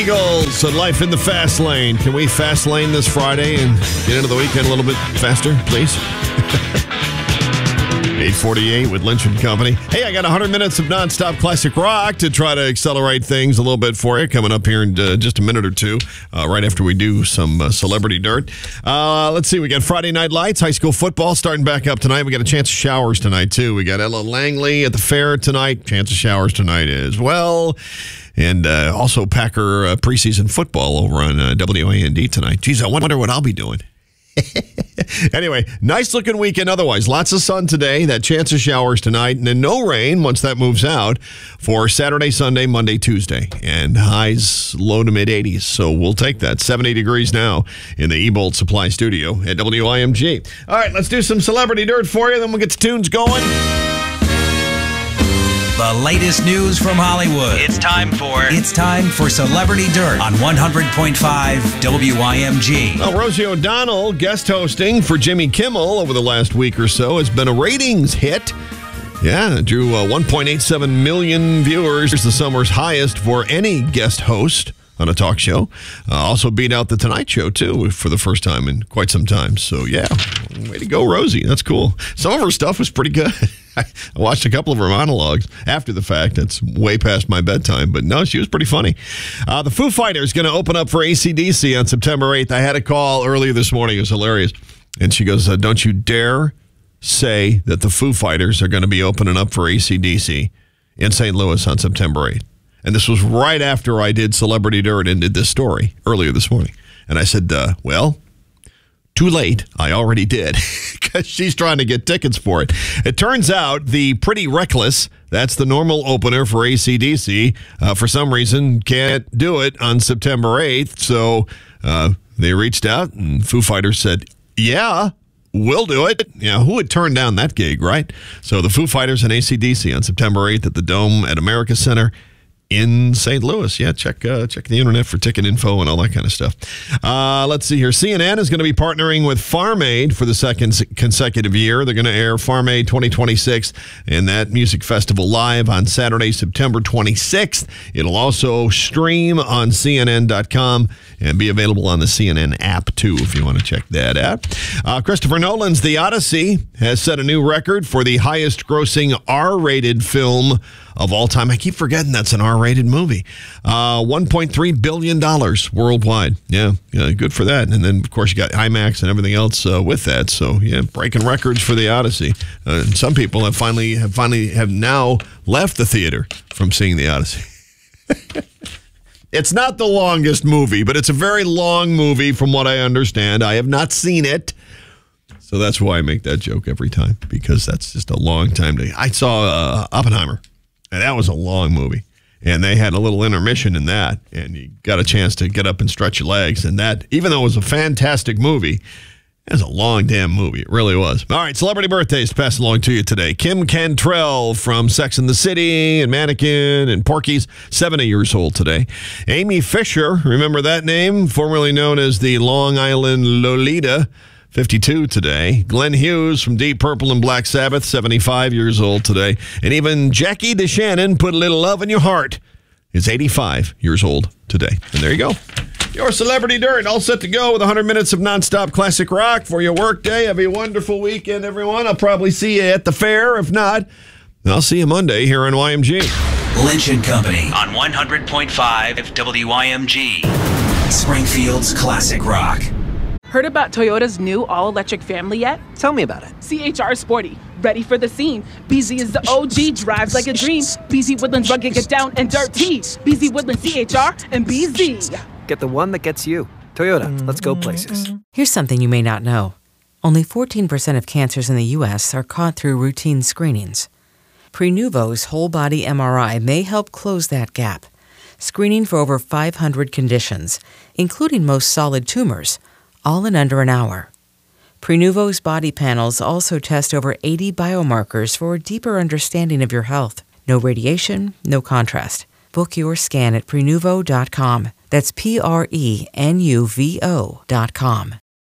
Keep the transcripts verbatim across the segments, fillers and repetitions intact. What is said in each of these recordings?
Eagles and Life in the Fast Lane. Can we fast lane this Friday and get into the weekend a little bit faster, please? eight forty-eight with Lynch and Company. Hey, I got one hundred minutes of nonstop classic rock to try to accelerate things a little bit for you coming up here in uh, just a minute or two, uh, right after we do some uh, celebrity dirt. Uh, let's see, we got Friday Night Lights, high school football starting back up tonight. We got a chance of showers tonight, too. We got Ella Langley at the fair tonight, chance of showers tonight as well. And uh, also Packer uh, preseason football over on uh, W A N D tonight. Geez, I wonder what I'll be doing. Anyway, nice looking weekend otherwise. Lots of sun today, that chance of showers tonight, and then no rain once that moves out for Saturday, Sunday, Monday, Tuesday. And highs low to mid eighties, so we'll take that. seventy degrees now in the Ebolt Supply Studio at W I M G. All right, let's do some celebrity dirt for you, then we'll get the tunes going. The latest news from Hollywood. It's time for... It's time for Celebrity Dirt on one hundred point five W I M G. Well, Rosie O'Donnell, guest hosting for Jimmy Kimmel over the last week or so, has been a ratings hit. Yeah, drew uh, one point eight seven million viewers. It's the summer's highest for any guest host on a talk show. Uh, also beat out The Tonight Show, too, for the first time in quite some time. So, yeah, way to go, Rosie. That's cool. Some of her stuff was pretty good. I watched a couple of her monologues after the fact. That's way past my bedtime. But, no, she was pretty funny. Uh, the Foo Fighters going to open up for A C D C on September eighth. I had a call earlier this morning. It was hilarious. And she goes, uh, don't you dare say that the Foo Fighters are going to be opening up for A C D C in Saint Louis on September eighth. And this was right after I did Celebrity Dirt and did this story earlier this morning. And I said, uh, well, too late. I already did because she's trying to get tickets for it. It turns out the Pretty Reckless, that's the normal opener for A C D C, uh, for some reason can't do it on September eighth. So uh, they reached out and Foo Fighters said, yeah, we'll do it. You know, who would turn down that gig, right? So the Foo Fighters and A C D C on September eighth at the Dome at America Center in Saint Louis. Yeah, check uh, check the internet for ticket info and all that kind of stuff. Uh, let's see here. C N N is going to be partnering with Farm Aid for the second consecutive year. They're going to air Farm Aid twenty twenty-six and that music festival live on Saturday, September twenty-sixth. It'll also stream on C N N dot com and be available on the C N N app, too, if you want to check that out. Uh, Christopher Nolan's The Odyssey has set a new record for the highest-grossing R-rated film of all time. I keep forgetting that's an R-rated movie. Uh, one point three billion dollars worldwide. Yeah, yeah, good for that. And then, of course, you got IMAX and everything else uh, with that. So, yeah, breaking records for The Odyssey. Uh, and some people have finally have finally have now left the theater from seeing The Odyssey. It's not the longest movie, but it's a very long movie from what I understand. I have not seen it. So that's why I make that joke every time, because that's just a long time to... I saw uh, Oppenheimer. And that was a long movie. And they had a little intermission in that. And you got a chance to get up and stretch your legs. And that, even though it was a fantastic movie, it was a long damn movie. It really was. All right, celebrity birthdays to pass along to you today. Kim Cantrell from Sex and the City and Mannequin and Porky's, seventy years old today. Amy Fisher, remember that name? Formerly known as the Long Island Lolita, fifty-two today. Glenn Hughes from Deep Purple and Black Sabbath, seventy-five years old today. And even Jackie DeShannon, Put a Little Love in Your Heart, is eighty-five years old today. And there you go. Your Celebrity Dirt, all set to go with one hundred minutes of nonstop classic rock for your work day. Have a wonderful weekend, everyone. I'll probably see you at the fair. If not, I'll see you Monday here on Y M G. Lynch and Company on one hundred point five W I M G. Springfield's classic rock. Heard about Toyota's new all-electric family yet? Tell me about it. C H R Sporty, ready for the scene. B Z is the O G, drives like a dream. B Z Woodlands rugged, get down and dirty. B Z Woodlands, C H R, and B Z. Get the one that gets you. Toyota, let's go places. Here's something you may not know. Only fourteen percent of cancers in the U S are caught through routine screenings. Prenuvo's whole-body M R I may help close that gap, screening for over five hundred conditions, including most solid tumors, all in under an hour. Prenuvo's body panels also test over eighty biomarkers for a deeper understanding of your health. No radiation, no contrast. Book your scan at Prenuvo dot com. That's P R E N U V O dot com.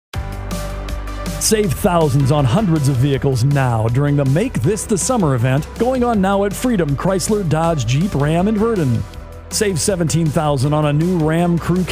Save thousands on hundreds of vehicles now during the Make This the Summer event going on now at Freedom Chrysler, Dodge, Jeep, Ram, and Verdon. Save seventeen thousand dollars on a new Ram Crew